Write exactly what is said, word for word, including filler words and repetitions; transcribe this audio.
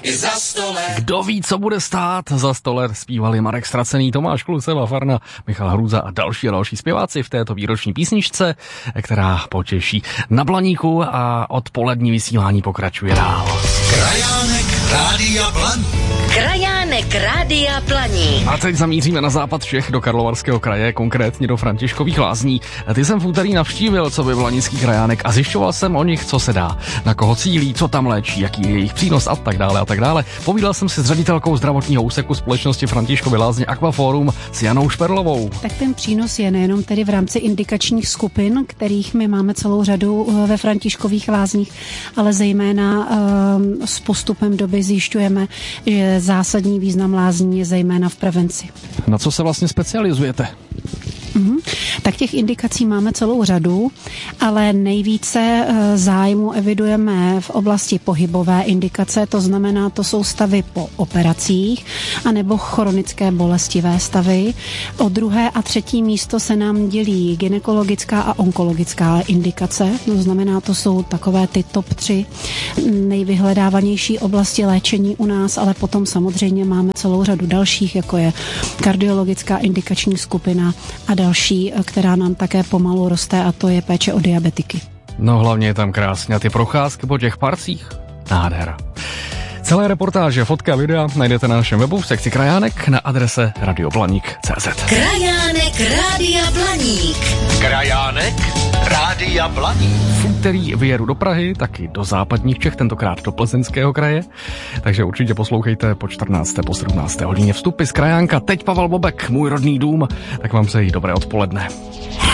i za sto let. Kdo ví, co bude stát? Za sto let zpívali Marek Ztracený, Tomáš Kluseva, Farna, Michal Hrůza a další a další zpěváci v této výroční písničce, která potěší na Blaníku a odpolední vysílání pokračuje dál. Krajánek Rádia Blaník. Krajánek Rádia Blaník. A teď zamíříme na západ Čech do Karlovarského kraje, konkrétně do Františkových Lázní. Ty jsem v úterý navštívil, co by blanický krajánek, a zjišťoval jsem o nich, co se dá, na koho cílí, co tam léčí, jaký je jejich přínos a tak dále a tak dále. Povídal jsem si s ředitelkou zdravotního úseku společnosti Františkovy Lázně Aquaforum s Janou Šperlovou. Tak ten přínos je nejenom tedy v rámci indikačních skupin, kterých my máme celou řadu ve Františkových Lázních, ale zejména uh, s postupem doby zjišťujeme, že zásadní význam lázní je zejména v prevenci. Na co se vlastně specializujete? Mm-hmm. Tak těch indikací máme celou řadu, ale nejvíce zájmu evidujeme v oblasti pohybové indikace, to znamená, to jsou stavy po operacích anebo chronické bolestivé stavy. O druhé a třetí místo se nám dělí gynekologická a onkologická indikace, to znamená, to jsou takové ty top tři nejvyhledávanější oblasti léčení u nás, ale potom samozřejmě máme celou řadu dalších, jako je kardiologická indikační skupina a další, která nám také pomalu roste, a to je péče o diabetiky. No hlavně je tam krásně a ty procházky po těch parcích, nádhera. Celé reportáže, fotka a videa najdete na našem webu v sekci Krajánek na adrese radioblaník tečka cé zet. Krajánek Rádia Blaník. Krajánek Rádia Blaník. V úterý vyjedu do Prahy, taky do západních Čech, tentokrát do Plzeňského kraje, takže určitě poslouchejte po čtrnácté po sedmnácté hodině vstupy z Krajánka. Teď Pavel Bobek, Můj rodný dům, tak vám přeji dobré odpoledne.